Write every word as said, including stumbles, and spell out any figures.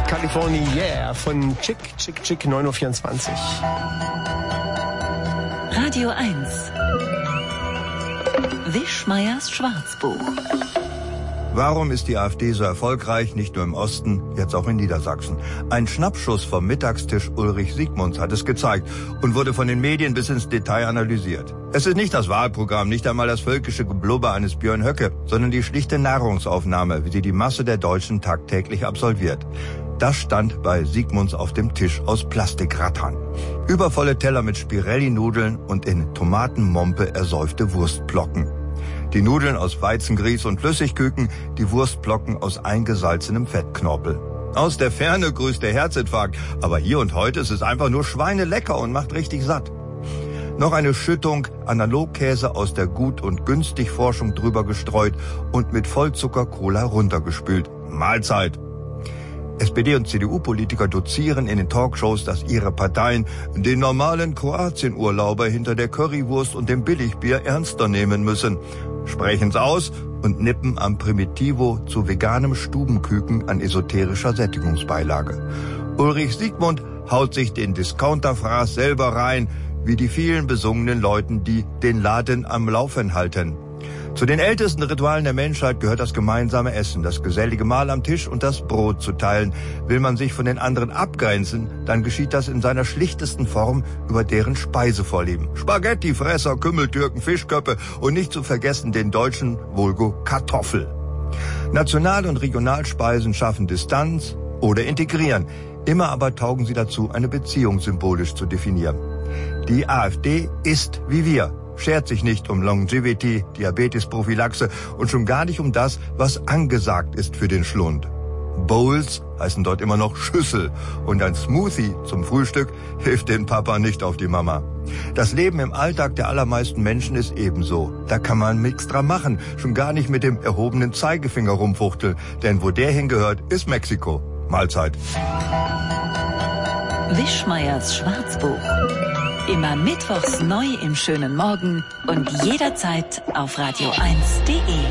California Yeah von Chick, Chick, Chick, neun Uhr vierundzwanzig. Radio eins. Wischmeiers Schwarzbuch. Warum ist die AfD so erfolgreich, nicht nur im Osten, jetzt auch in Niedersachsen? Ein Schnappschuss vom Mittagstisch Ulrich Siegmunds hat es gezeigt und wurde von den Medien bis ins Detail analysiert. Es ist nicht das Wahlprogramm, nicht einmal das völkische Geblubber eines Björn Höcke, sondern die schlichte Nahrungsaufnahme, wie sie die Masse der Deutschen tagtäglich absolviert. Das stand bei Siegmunds auf dem Tisch aus Plastikrattern. Übervolle Teller mit Spirelli-Nudeln und in Tomatenmompe ersäufte Wurstblocken. Die Nudeln aus Weizengrieß und Flüssigküken, die Wurstblocken aus eingesalzenem Fettknorpel. Aus der Ferne grüßt der Herzinfarkt, aber hier und heute ist es einfach nur schweinelecker und macht richtig satt. Noch eine Schüttung Analogkäse aus der Gut- und Günstig-Forschung drüber gestreut und mit Vollzucker-Cola runtergespült. Mahlzeit! S P D- und C D U-Politiker dozieren in den Talkshows, dass ihre Parteien den normalen Kroatien-Urlauber hinter der Currywurst und dem Billigbier ernster nehmen müssen. Sprechen's aus und nippen am Primitivo zu veganem Stubenküken an esoterischer Sättigungsbeilage. Ulrich Siegmund haut sich den Discounterfraß selber rein, wie die vielen besungenen Leuten, die den Laden am Laufen halten. Zu den ältesten Ritualen der Menschheit gehört das gemeinsame Essen, das gesellige Mahl am Tisch und das Brot zu teilen. Will man sich von den anderen abgrenzen, dann geschieht das in seiner schlichtesten Form über deren Speisevorlieben. Spaghetti, Fresser, Kümmeltürken, Fischköppe und nicht zu vergessen den deutschen Vulgo Kartoffel. National- und Regionalspeisen schaffen Distanz oder integrieren. Immer aber taugen sie dazu, eine Beziehung symbolisch zu definieren. Die AfD ist wie wir. Schert sich nicht um Longevity, Diabetesprophylaxe und schon gar nicht um das, was angesagt ist für den Schlund. Bowls heißen dort immer noch Schüssel und ein Smoothie zum Frühstück hilft den Papa nicht auf die Mama. Das Leben im Alltag der allermeisten Menschen ist ebenso. Da kann man nichts dran machen, schon gar nicht mit dem erhobenen Zeigefinger rumfuchteln, denn wo der hingehört, ist Mexiko. Mahlzeit. Wischmeiers Schwarzbuch. Immer mittwochs neu im schönen Morgen und jederzeit auf radio eins punkt de.